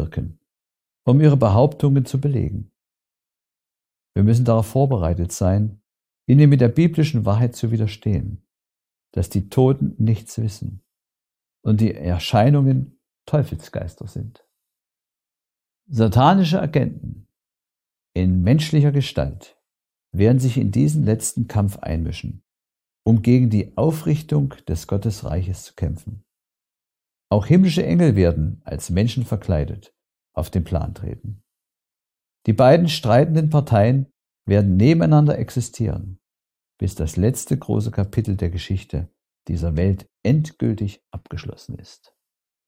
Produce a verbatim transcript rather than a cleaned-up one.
wirken, um ihre Behauptungen zu belegen. Wir müssen darauf vorbereitet sein, ihnen mit der biblischen Wahrheit zu widerstehen, dass die Toten nichts wissen und die Erscheinungen Teufelsgeister sind. Satanische Agenten in menschlicher Gestalt werden sich in diesen letzten Kampf einmischen, um gegen die Aufrichtung des Gottesreiches zu kämpfen. Auch himmlische Engel werden als Menschen verkleidet auf den Plan treten. Die beiden streitenden Parteien werden nebeneinander existieren, bis das letzte große Kapitel der Geschichte dieser Welt endgültig abgeschlossen ist.